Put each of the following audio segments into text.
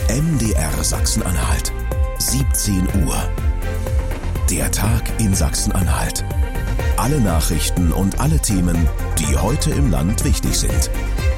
MDR Sachsen-Anhalt, 17 Uhr. Der Tag in Sachsen-Anhalt. Alle Nachrichten und alle Themen, die heute im Land wichtig sind.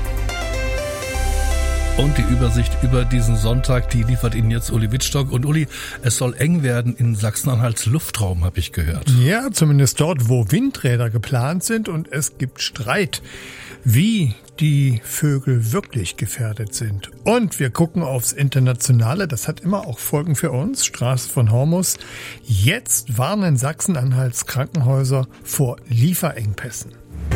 Und die Übersicht über diesen Sonntag, die liefert Ihnen jetzt Uli Wittstock. Und Uli, es soll eng werden in Sachsen-Anhalts Luftraum, habe ich gehört. Ja, zumindest dort, wo Windräder geplant sind, und es gibt Streit, wie die Vögel wirklich gefährdet sind. Und wir gucken aufs Internationale, das hat immer auch Folgen für uns, Straße von Hormus. Jetzt warnen Sachsen-Anhalts Krankenhäuser vor Lieferengpässen.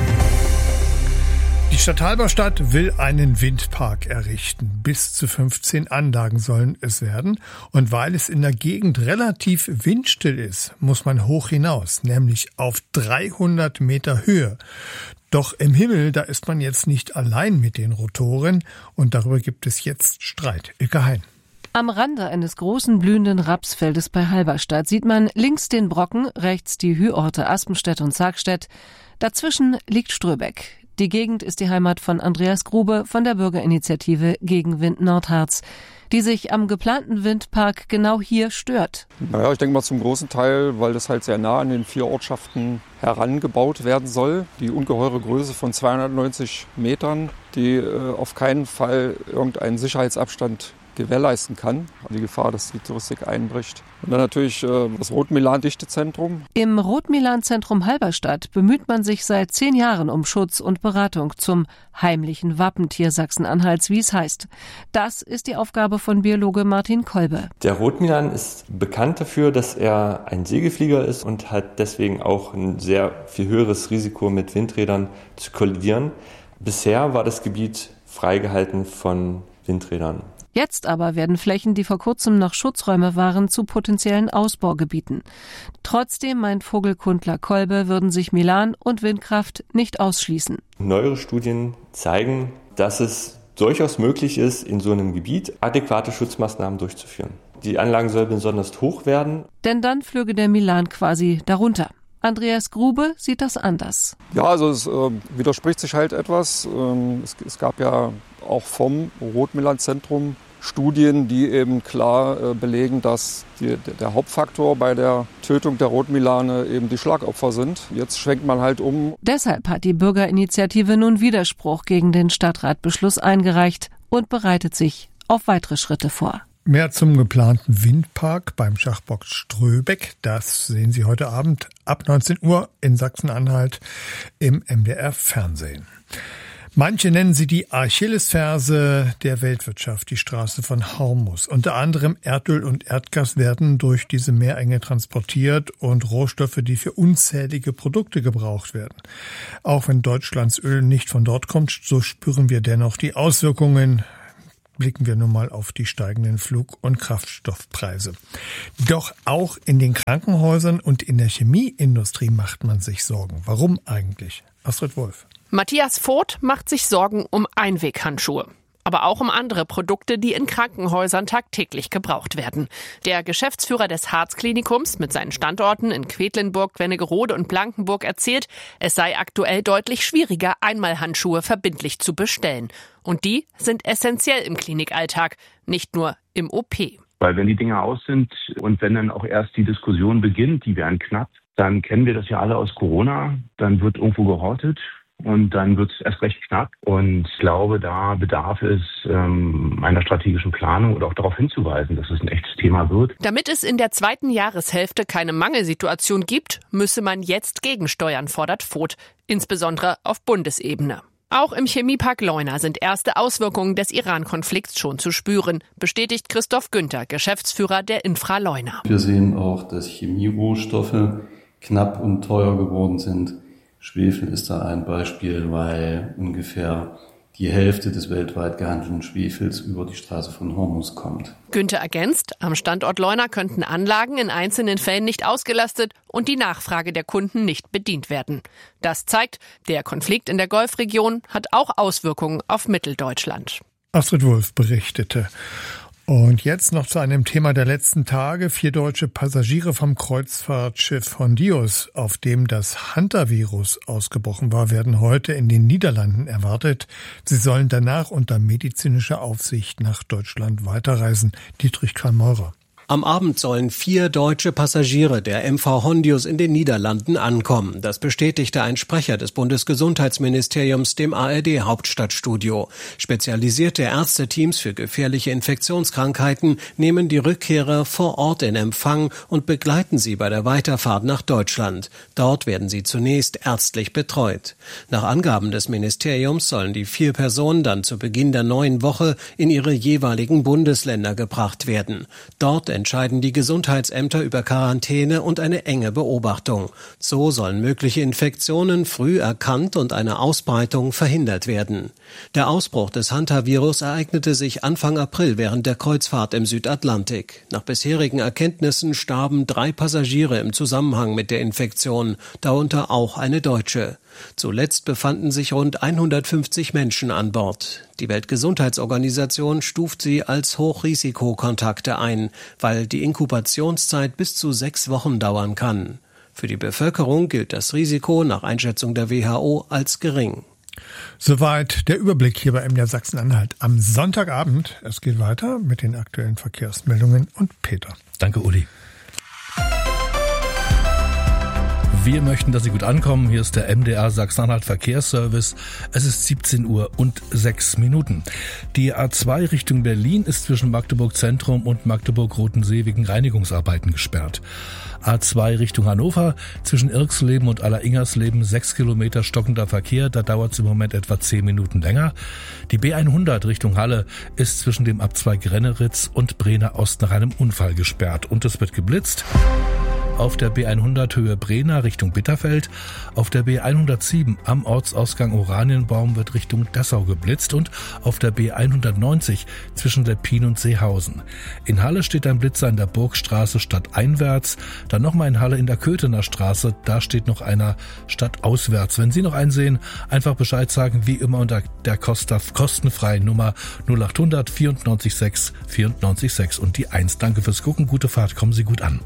Die Stadt Halberstadt will einen Windpark errichten. Bis zu 15 Anlagen sollen es werden. Und weil es in der Gegend relativ windstill ist, muss man hoch hinaus, nämlich auf 300 Meter Höhe. Doch im Himmel, da ist man jetzt nicht allein mit den Rotoren. Und darüber gibt es jetzt Streit. Ilka Hein. Am Rande eines großen blühenden Rapsfeldes bei Halberstadt sieht man links den Brocken, rechts die Hüorte Aspenstedt und Sargstedt. Dazwischen liegt Ströbeck. Die Gegend ist die Heimat von Andreas Grube von der Bürgerinitiative gegen Wind Nordharz, die sich am geplanten Windpark genau hier stört. Naja, ich denke mal zum großen Teil, weil das halt sehr nah an den 4 Ortschaften herangebaut werden soll. Die ungeheure Größe von 290 Metern, die auf keinen Fall irgendeinen Sicherheitsabstand gewährleisten kann. Die Gefahr, dass die Touristik einbricht. Und dann natürlich das Rotmilan-Dichtezentrum. Im Rotmilan-Zentrum Halberstadt bemüht man sich seit 10 Jahren um Schutz und Beratung zum heimlichen Wappentier Sachsen-Anhalts, wie es heißt. Das ist die Aufgabe von Biologe Martin Kolbe. Der Rotmilan ist bekannt dafür, dass er ein Segelflieger ist und hat deswegen auch ein sehr viel höheres Risiko, mit Windrädern zu kollidieren. Bisher war das Gebiet freigehalten von Windrädern. Jetzt aber werden Flächen, die vor kurzem noch Schutzräume waren, zu potenziellen Ausbaugebieten. Trotzdem, meint Vogelkundler Kolbe, würden sich Milan und Windkraft nicht ausschließen. Neuere Studien zeigen, dass es durchaus möglich ist, in so einem Gebiet adäquate Schutzmaßnahmen durchzuführen. Die Anlagen sollen besonders hoch werden. Denn dann flöge der Milan quasi darunter. Andreas Grube sieht das anders. Ja, also es widerspricht sich halt etwas. Es gab ja auch vom Rotmilan-Zentrum Studien, die eben klar belegen, dass der Hauptfaktor bei der Tötung der Rotmilane eben die Schlagopfer sind. Jetzt schwenkt man halt um. Deshalb hat die Bürgerinitiative nun Widerspruch gegen den Stadtratbeschluss eingereicht und bereitet sich auf weitere Schritte vor. Mehr zum geplanten Windpark beim Schachbock Ströbeck, das sehen Sie heute Abend ab 19 Uhr in Sachsen-Anhalt im MDR-Fernsehen. Manche nennen sie die Achillesferse der Weltwirtschaft, die Straße von Hormus. Unter anderem Erdöl und Erdgas werden durch diese Meerenge transportiert und Rohstoffe, die für unzählige Produkte gebraucht werden. Auch wenn Deutschlands Öl nicht von dort kommt, so spüren wir dennoch die Auswirkungen. Blicken wir nun mal auf die steigenden Flug- und Kraftstoffpreise. Doch auch in den Krankenhäusern und in der Chemieindustrie macht man sich Sorgen. Warum eigentlich? Astrid Wolf. Matthias Voth macht sich Sorgen um Einweghandschuhe. Aber auch um andere Produkte, die in Krankenhäusern tagtäglich gebraucht werden. Der Geschäftsführer des Harzklinikums mit seinen Standorten in Quedlinburg, Wernigerode und Blankenburg erzählt, es sei aktuell deutlich schwieriger, Einmalhandschuhe verbindlich zu bestellen. Und die sind essentiell im Klinikalltag, nicht nur im OP. Weil wenn die Dinge aus sind und wenn dann auch erst die Diskussion beginnt, die werden knapp, dann kennen wir das ja alle aus Corona, dann wird irgendwo gehortet. Und dann wird es erst recht knapp. Und ich glaube, da bedarf es einer strategischen Planung und auch darauf hinzuweisen, dass es ein echtes Thema wird. Damit es in der 2. Jahreshälfte keine Mangelsituation gibt, müsse man jetzt gegensteuern, fordert Voth, insbesondere auf Bundesebene. Auch im Chemiepark Leuna sind erste Auswirkungen des Iran-Konflikts schon zu spüren, bestätigt Christoph Günther, Geschäftsführer der Infra Leuna. Wir sehen auch, dass Chemierohstoffe knapp und teuer geworden sind. Schwefel ist da ein Beispiel, weil ungefähr die Hälfte des weltweit gehandelten Schwefels über die Straße von Hormus kommt. Günther ergänzt, am Standort Leuna könnten Anlagen in einzelnen Fällen nicht ausgelastet und die Nachfrage der Kunden nicht bedient werden. Das zeigt, der Konflikt in der Golfregion hat auch Auswirkungen auf Mitteldeutschland. Astrid Wolf berichtete. Und jetzt noch zu einem Thema der letzten Tage. 4 deutsche Passagiere vom Kreuzfahrtschiff Hondius, auf dem das Hantavirus ausgebrochen war, werden heute in den Niederlanden erwartet. Sie sollen danach unter medizinischer Aufsicht nach Deutschland weiterreisen. Dietrich Krameurer. Am Abend sollen 4 deutsche Passagiere der MV Hondius in den Niederlanden ankommen. Das bestätigte ein Sprecher des Bundesgesundheitsministeriums dem ARD-Hauptstadtstudio. Spezialisierte Ärzteteams für gefährliche Infektionskrankheiten nehmen die Rückkehrer vor Ort in Empfang und begleiten sie bei der Weiterfahrt nach Deutschland. Dort werden sie zunächst ärztlich betreut. Nach Angaben des Ministeriums sollen die 4 Personen dann zu Beginn der neuen Woche in ihre jeweiligen Bundesländer gebracht werden. Dort entscheiden die Gesundheitsämter über Quarantäne und eine enge Beobachtung. So sollen mögliche Infektionen früh erkannt und eine Ausbreitung verhindert werden. Der Ausbruch des Hantavirus ereignete sich Anfang April während der Kreuzfahrt im Südatlantik. Nach bisherigen Erkenntnissen starben 3 Passagiere im Zusammenhang mit der Infektion, darunter auch eine Deutsche. Zuletzt befanden sich rund 150 Menschen an Bord. Die Weltgesundheitsorganisation stuft sie als Hochrisikokontakte ein, weil die Inkubationszeit bis zu 6 Wochen dauern kann. Für die Bevölkerung gilt das Risiko nach Einschätzung der WHO als gering. Soweit der Überblick hier bei MDR Sachsen-Anhalt am Sonntagabend. Es geht weiter mit den aktuellen Verkehrsmeldungen und Peter. Danke, Uli. Wir möchten, dass Sie gut ankommen. Hier ist der MDR Sachsen-Anhalt Verkehrsservice. Es ist 17 Uhr und 6 Minuten. Die A2 Richtung Berlin ist zwischen Magdeburg Zentrum und Magdeburg-Rotensee wegen Reinigungsarbeiten gesperrt. A2 Richtung Hannover zwischen Irxleben und Aller-Ingersleben 6 Kilometer stockender Verkehr. Da dauert es im Moment etwa 10 Minuten länger. Die B100 Richtung Halle ist zwischen dem Abzweig Renneritz und Brenner Ost nach einem Unfall gesperrt. Und es wird geblitzt. Auf der B100 Höhe Brenner Richtung Bitterfeld, auf der B107 am Ortsausgang Oranienbaum wird Richtung Dessau geblitzt und auf der B190 zwischen Leppin und Seehausen. In Halle steht ein Blitzer in der Burgstraße stadteinwärts, dann nochmal in Halle in der Köthener Straße, da steht noch einer stadtauswärts. Wenn Sie noch einen sehen, einfach Bescheid sagen, wie immer unter der kostenfreien Nummer 0800 94 6 94 6 und die 1. Danke fürs Gucken, gute Fahrt, kommen Sie gut an.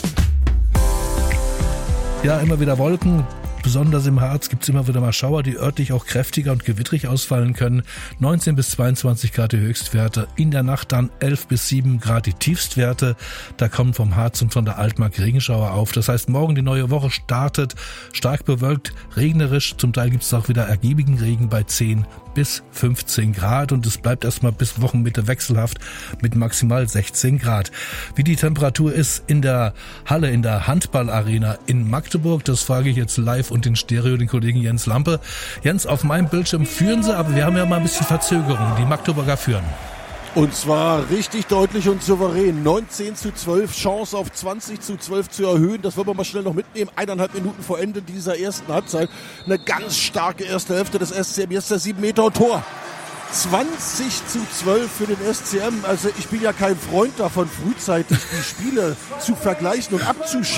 Ja, immer wieder Wolken. Besonders im Harz gibt es immer wieder mal Schauer, die örtlich auch kräftiger und gewittrig ausfallen können. 19 bis 22 Grad die Höchstwerte. In der Nacht dann 11 bis 7 Grad die Tiefstwerte. Da kommen vom Harz und von der Altmark Regenschauer auf. Das heißt, morgen die neue Woche startet stark bewölkt, regnerisch. Zum Teil gibt es auch wieder ergiebigen Regen bei 10 bis 15 Grad und es bleibt erstmal bis Wochenmitte wechselhaft mit maximal 16 Grad. Wie die Temperatur ist in der Halle, in der Handballarena in Magdeburg, das frage ich jetzt live und in Stereo den Kollegen Jens Lampe. Jens, auf meinem Bildschirm führen sie, aber wir haben ja mal ein bisschen Verzögerung. Die Magdeburger führen. Und zwar richtig deutlich und souverän. 19:12, Chance auf 20:12 zu erhöhen. Das wollen wir mal schnell noch mitnehmen. 1,5 Minuten vor Ende dieser ersten Halbzeit. Eine ganz starke erste Hälfte des SCM. Jetzt der 7 Meter Tor. 20:12 für den SCM. Also ich bin ja kein Freund davon, frühzeitig die Spiele zu vergleichen und abzuschalten.